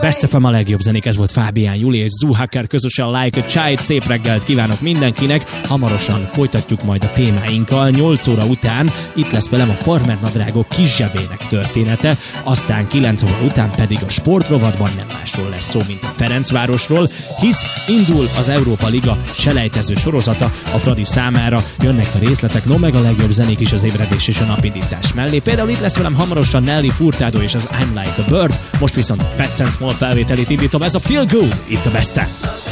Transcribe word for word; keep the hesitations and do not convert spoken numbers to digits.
Best of a legjobb zenék, ez volt Fábián Juli és Zoo Hacker közösen Like a Child. Szép reggelt kívánok mindenkinek. Hamarosan folytatjuk majd a témáinkkal. nyolc óra után itt lesz velem a farmer nadrágok kis zsebének története, aztán kilenc óra után pedig a sportrovatban nem másról lesz szó, mint a Ferencvárosról, hisz indul az Európa Liga selejtező sorozata a Fradi számára. Jönnek a részletek, no meg a legjobb zenék is az ébredés és a napindítás mellé. Például itt lesz velem hamarosan Nelly Furtado és az I'm Like a Bird. Most viszont Pets and Small felvételét indítom, ez a Feel Good, itt a Best of.